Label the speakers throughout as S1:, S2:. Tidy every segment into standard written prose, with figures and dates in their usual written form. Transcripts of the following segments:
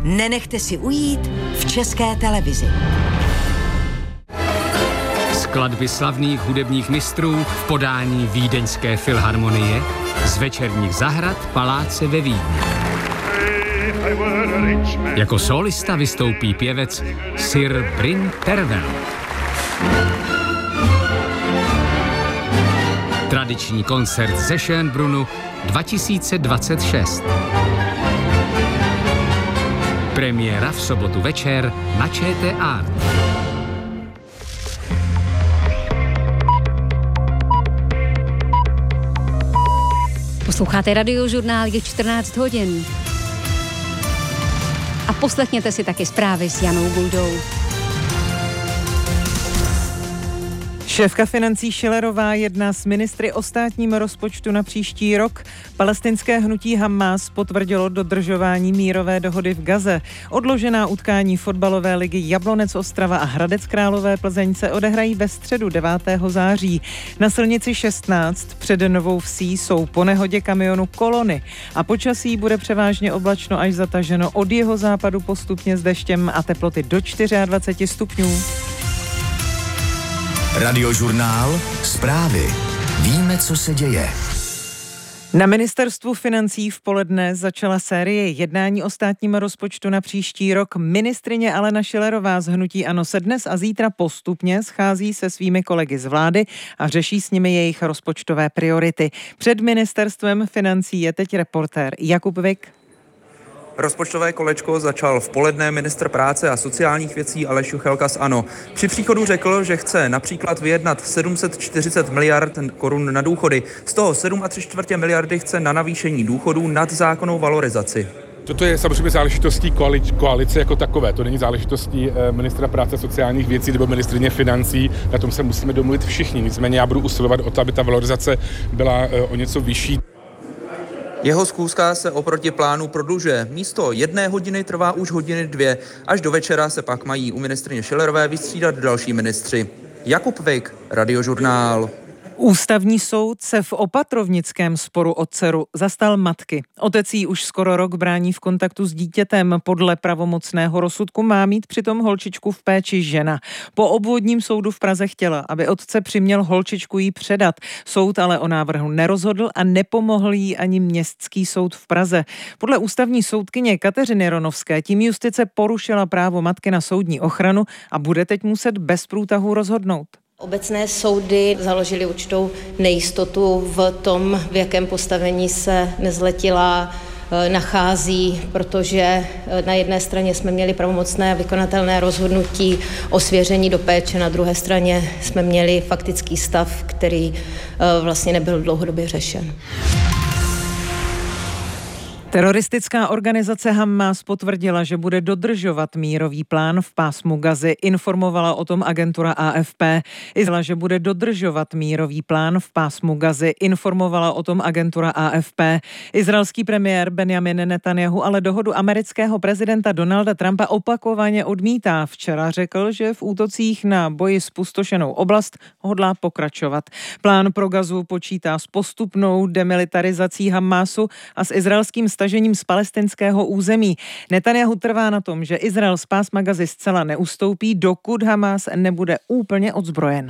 S1: nenechte si ujít v České televizi.
S2: Skladby slavných hudebních mistrů v podání Vídeňské filharmonie z večerních zahrad Paláce ve Vídni. Jako solista vystoupí pěvec Sir Bryn Tervel. Tradiční koncert ze Schönbrunnu 2026. Premiéra v sobotu večer na ČT Art.
S3: Posloucháte Radiožurnál, je 14 hodin. A poslechněte si taky zprávy s Janou Buldou.
S4: Šéfka financí Schillerová jedná s ministry o státním rozpočtu na příští rok. Palestinské hnutí Hamas potvrdilo dodržování mírové dohody v Gaze. Odložená utkání fotbalové ligy Jablonec Ostrava a Hradec Králové Plzeň se odehrají ve středu 9. září. Na silnici 16 před Novou Vsí jsou po nehodě kamionu kolony a počasí bude převážně oblačno až zataženo, od jihozápadu postupně s deštěm a teploty do 24 stupňů.
S5: Radiožurnál, zprávy. Víme, co se děje.
S4: Na ministerstvu financí v poledne začala série jednání o státním rozpočtu na příští rok. Ministryně Alena Schillerová z hnutí ANO se dnes a zítra postupně schází se svými kolegy z vlády a řeší s nimi jejich rozpočtové priority. Před ministerstvem financí je teď reportér Jakub Vik.
S6: Rozpočtové kolečko začal v poledne ministr práce a sociálních věcí Aleš Juchelka z ANO. Při příchodu řekl, že chce například vyjednat 740 miliard korun na důchody. Z toho 7,75 miliardy chce na navýšení důchodů nad zákonnou valorizaci.
S7: Toto je samozřejmě záležitostí koalice jako takové. To není záležitostí ministra práce a sociálních věcí nebo ministryně financí. Na tom se musíme domluvit všichni. Nicméně já budu usilovat o to, aby ta valorizace byla o něco vyšší.
S6: Jeho schůzka se oproti plánu prodlužuje. Místo 1 hodiny trvá už hodiny 2. Až do večera se pak mají u ministryně Schillerové vystřídat další ministři. Jakub Vik, Radiožurnál.
S4: Ústavní soud se v opatrovnickém sporu o dceru zastal matky. Otec jí už skoro rok brání v kontaktu s dítětem. Podle pravomocného rozsudku má mít přitom holčičku v péči žena. Po obvodním soudu v Praze chtěla, aby otce přiměl holčičku jí předat. Soud ale o návrhu nerozhodl a nepomohl jí ani městský soud v Praze. Podle ústavní soudkyně Kateřiny Ronovské tím justice porušila právo matky na soudní ochranu a bude teď muset bez průtahu rozhodnout.
S8: Obecné soudy založily určitou nejistotu v tom, v jakém postavení se nezletilá nachází, protože na jedné straně jsme měli pravomocné vykonatelné rozhodnutí o svěření do péče, na druhé straně jsme měli faktický stav, který vlastně nebyl dlouhodobě řešen.
S4: Teroristická organizace Hamas potvrdila, že bude dodržovat mírový plán v pásmu Gazy. Informovala o tom agentura AFP. Izrael, že bude dodržovat mírový plán v pásmu Gazy. Informovala o tom agentura AFP. Izraelský premiér Benjamin Netanjahu ale dohodu amerického prezidenta Donalda Trumpa opakovaně odmítá. Včera řekl, že v útocích na boji spustošenou oblast hodlá pokračovat. Plán pro Gazu počítá s postupnou demilitarizací Hamasu a s izraelským stažením z palestinského území. Netanjahu trvá na tom, že Izrael z pásma Gazy zcela neustoupí, dokud Hamas nebude úplně odzbrojen.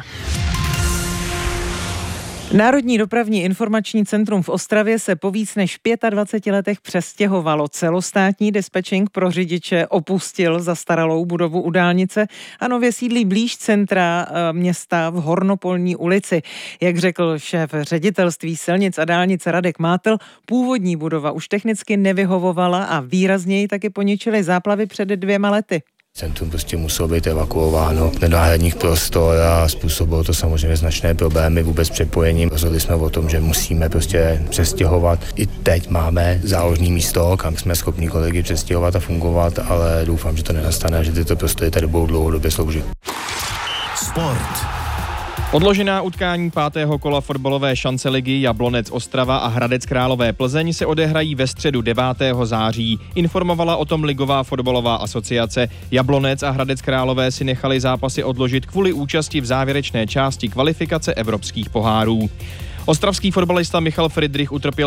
S4: Národní dopravní informační centrum v Ostravě se po víc než 25 letech přestěhovalo. Celostátní dispečing pro řidiče opustil zastaralou budovu u dálnice a nově sídlí blíž centra města v Hornopolní ulici. Jak řekl šéf ředitelství silnic a dálnice Radek Mátl, původní budova už technicky nevyhovovala a výrazněji taky poničily záplavy před 2 lety.
S9: Centrum prostě muselo být evakuováno do náhradních prostor a způsobilo to samozřejmě značné problémy vůbec přepojením. Rozhodli jsme o tom, že musíme prostě přestěhovat. I teď máme záložní místo, kam jsme schopni kolegy přestěhovat a fungovat, ale doufám, že to nenastane, že tyto prostory tady budou dlouhodobě sloužit.
S5: Sport.
S10: Odložená utkání 5. kola fotbalové šance ligy Jablonec Ostrava a Hradec Králové Plzeň se odehrají ve středu 9. září. Informovala o tom Ligová fotbalová asociace. Jablonec a Hradec Králové si nechali zápasy odložit kvůli účasti v závěrečné části kvalifikace evropských pohárů. Ostravský fotbalista Michal Friedrich utrpěl